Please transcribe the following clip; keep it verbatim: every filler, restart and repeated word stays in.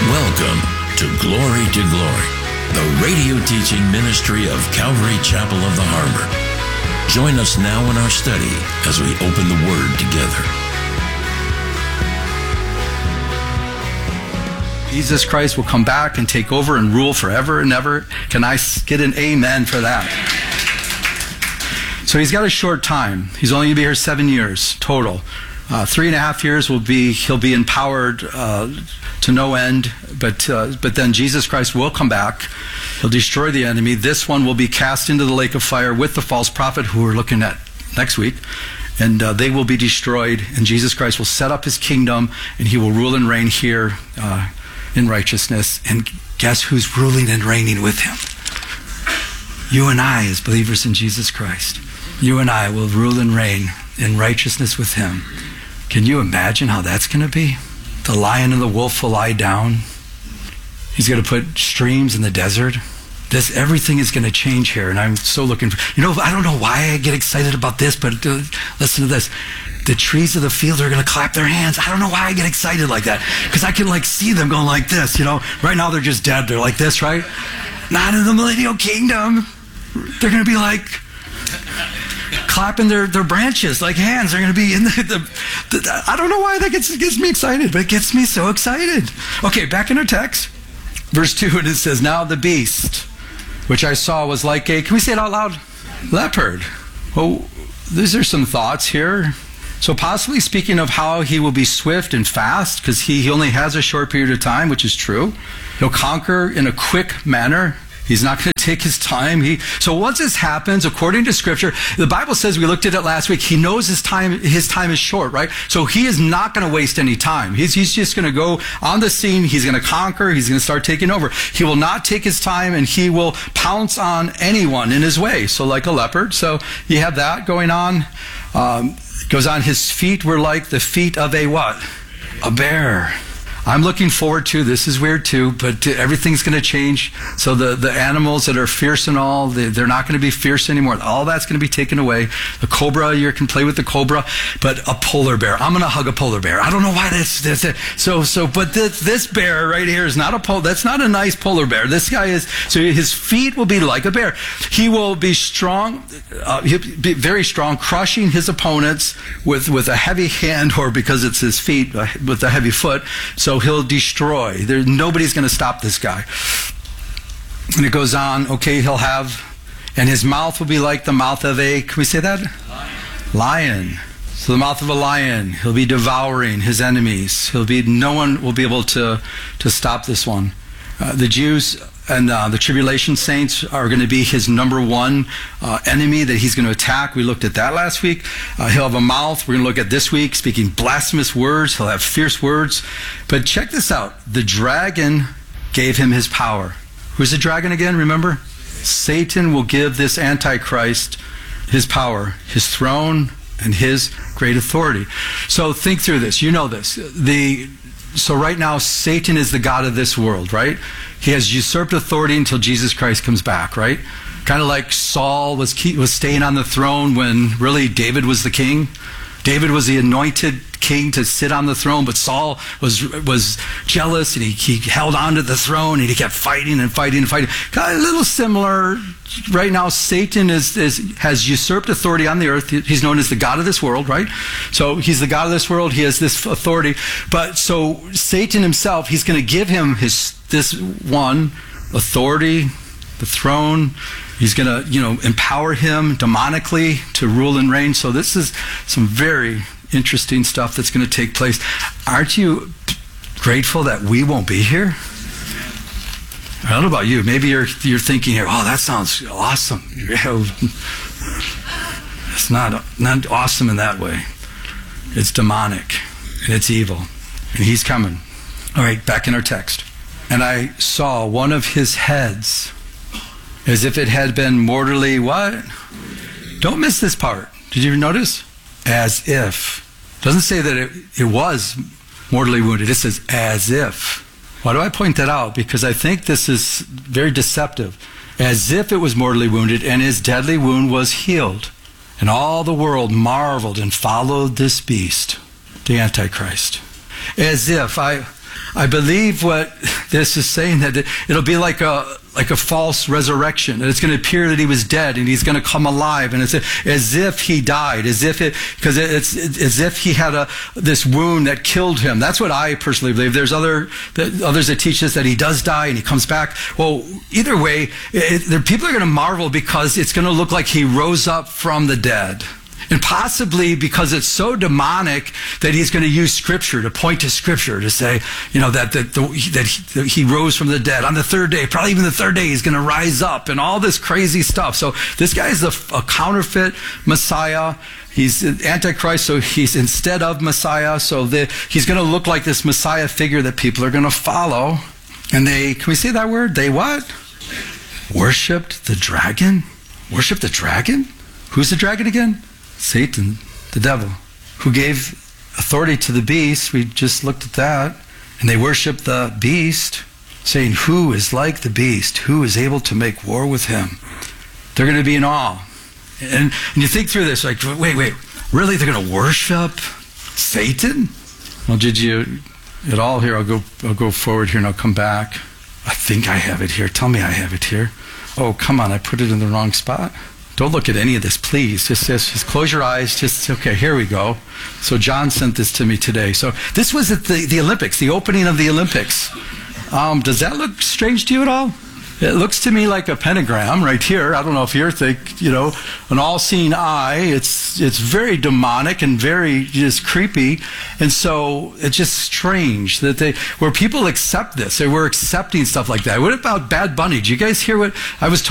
Welcome to Glory to Glory, the radio teaching ministry of Calvary Chapel of the Harbor. Join us now in our study as we open the Word together. Jesus Christ will come back and take over and rule forever and ever. Can I get an amen for that? So he's got a short time. He's only going to be here seven years total. Uh, three and a half years will be, he'll be empowered uh, to no end, but uh, but then Jesus Christ will come back. He'll destroy the enemy. This one will be cast into the lake of fire with the false prophet, who we're looking at next week, and uh, they will be destroyed, and Jesus Christ will set up his kingdom, and he will rule and reign here uh, in righteousness. And guess who's ruling and reigning with him? You and I, as believers in Jesus Christ. You and I will rule and reign in righteousness with him. Can you imagine how that's going to be? The lion and the wolf will lie down. He's going to put streams in the desert. This, everything is going to change here, and I'm so looking for, you know, I don't know why I get excited about this, but uh, listen to this. The trees of the field are going to clap their hands. I don't know why I get excited like that, because I can like see them going like this, you know. Right now they're just dead. They're like this, right? Not in the millennial kingdom. They're going to be like clapping their, their branches like hands. They're going to be in the, the, the, I don't know why that gets, gets me excited, but it gets me so excited. Okay, back in our text, verse two, and it says, now the beast, which I saw, was like a, can we say it out loud? Leopard. Well, these are some thoughts here. So possibly speaking of how he will be swift and fast, because he, he only has a short period of time, which is true. He'll conquer in a quick manner. He's not going to take his time. He, so once this happens, according to Scripture, the Bible says, we looked at it last week, he knows his time, his time is short, right? So he is not going to waste any time. He's, he's just going to go on the scene. He's going to conquer. He's going to start taking over. He will not take his time, and he will pounce on anyone in his way. So like a leopard. So you have that going on. Um, goes on, his feet were like the feet of a what? A bear. I'm looking forward to, this is weird too, but everything's going to change. So the, the animals that are fierce and all, they, they're not going to be fierce anymore. All that's going to be taken away. The cobra, you can play with the cobra, but a polar bear. I'm going to hug a polar bear. I don't know why that's, that's it. So, so, but this, this bear right here is not a polar, that's not a nice polar bear. This guy is, so his feet will be like a bear. He will be strong, uh, he'll be very strong, crushing his opponents with, with a heavy hand, or because it's his feet, uh, with a heavy foot. So he'll destroy. There, nobody's going to stop this guy. And it goes on, okay, he'll have, and his mouth will be like the mouth of a, can we say that? Lion. Lion. So the mouth of a lion. He'll be devouring his enemies. He'll be, no one will be able to, to stop this one. Uh, the Jews and uh, the tribulation saints are going to be his number one uh, enemy that he's going to attack. We looked at that last week. Uh, he'll have a mouth. We're going to look at this week, speaking blasphemous words. He'll have fierce words. But check this out. The dragon gave him his power. Who's the dragon again? Remember? Satan will give this Antichrist his power, his throne, and his great authority. So think through this. You know this. The So right now, Satan is the god of this world, right? He has usurped authority until Jesus Christ comes back, right? Kind of like Saul was key, was staying on the throne when really David was the king. David was the anointed king to sit on the throne, but Saul was was jealous, and he, he held on to the throne, and he kept fighting and fighting and fighting. Kind of a little similar. Right now, Satan is, is has usurped authority on the earth. He's known as the god of this world, right? So he's the god of this world. He has this authority. But so Satan himself, he's going to give him his this one authority, the throne. He's going to, you know, empower him demonically to rule and reign. So this is some very interesting stuff that's going to take place. Aren't you grateful that we won't be here? I don't know about you. Maybe you're you're thinking here, oh, that sounds awesome. It's not not awesome in that way. It's demonic and it's evil. And he's coming. All right, back in our text. And I saw one of his heads as if it had been mortally what? Don't miss this part. Did you notice? As if. It doesn't say that it, it was mortally wounded. It says as if. Why do I point that out? Because I think this is very deceptive. As if it was mortally wounded, and his deadly wound was healed. And all the world marveled and followed this beast, the Antichrist. As if, I I believe what this is saying, that it'll be like a like a false resurrection. And it's going to appear that he was dead and he's going to come alive. And it's as if he died, as if it, because it's, it's as if he had a this wound that killed him. That's what I personally believe. There's other others that teach us that he does die and he comes back. Well, either way, it, it, people are going to marvel because it's going to look like he rose up from the dead. And possibly because it's so demonic that he's going to use Scripture to point to Scripture to say, you know, that that, the, that, he, that he rose from the dead on the third day. Probably even the third day he's going to rise up and all this crazy stuff. So this guy is a, a counterfeit Messiah. He's Antichrist, so he's instead of Messiah. So the, he's going to look like this Messiah figure that people are going to follow. And they, can we say that word? They what? Worshipped the dragon? Worshipped the dragon? Who's the dragon again? Satan, the devil, who gave authority to the beast. We just looked at that. And they worship the beast, saying, who is like the beast? Who is able to make war with him? They're going to be in awe. And, and you think through this, like, wait, wait, really? They're going to worship Satan? Well, did you at all here? I'll go, I'll go forward here and I'll come back. I think I have it here. Tell me I have it here. Oh, come on, I put it in the wrong spot. Don't look at any of this, please. Just, just, just close your eyes. Just, okay, here we go. So John sent this to me today. So this was at the, the Olympics, the opening of the Olympics. Um, does that look strange to you at all? It looks to me like a pentagram right here. I don't know if you're think, you know, an all-seeing eye. It's it's very demonic and very just creepy. And so it's just strange that they, where people accept this, they were accepting stuff like that. What about Bad Bunny? Did you guys hear what I was told?